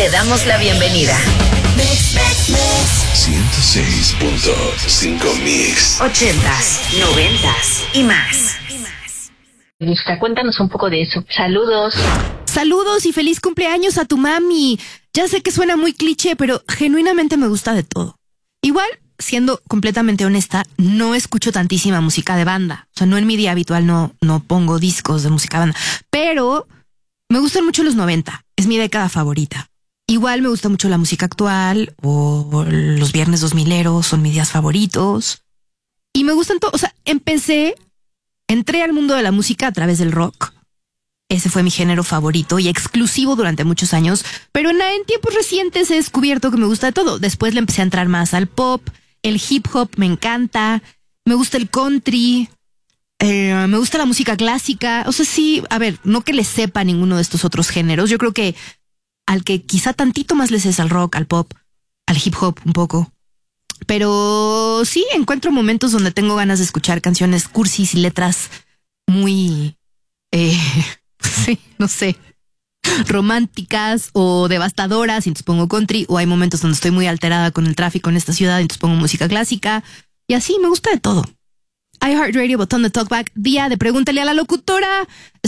damos la bienvenida. 106.5 Mix. 80s, 90s y más. Lista, cuéntanos un poco de eso. Saludos. Saludos y feliz cumpleaños a tu mami. Ya sé que suena muy cliché, pero genuinamente me gusta de todo. Igual, siendo completamente honesta, no escucho tantísima música de banda. O sea, no en mi día habitual no pongo discos de música de banda. Pero me gustan mucho los 90. Es mi década favorita. Igual me gusta mucho la música actual o los viernes 2000eros son mis días favoritos. Y me gustan todo. O sea, entré al mundo de la música a través del rock. Ese fue mi género favorito y exclusivo durante muchos años. Pero en tiempos recientes he descubierto que me gusta de todo. Después le empecé a entrar más al pop. El hip hop me encanta. Me gusta el country. Me gusta la música clásica. O sea, sí, a ver, no que le sepa ninguno de estos otros géneros. Yo creo que al que quizá tantito más les es al rock, al pop, al hip hop un poco. Pero sí, encuentro momentos donde tengo ganas de escuchar canciones cursis y letras muy, sí, no sé, románticas o devastadoras, y entonces pongo country, o hay momentos donde estoy muy alterada con el tráfico en esta ciudad, y entonces pongo música clásica, y así me gusta de todo. iHeartRadio, botón de talkback, día de pregúntale a la locutora.